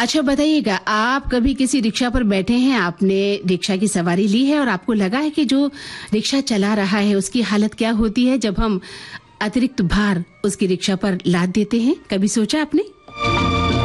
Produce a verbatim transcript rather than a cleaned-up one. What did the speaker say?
अच्छा बताइएगा, आप कभी किसी रिक्शा पर बैठे हैं, आपने रिक्शा की सवारी ली है और आपको लगा है कि जो रिक्शा चला रहा है उसकी हालत क्या होती है जब हम अतिरिक्त भार उसकी रिक्शा पर लाद देते हैं? कभी सोचा आपने?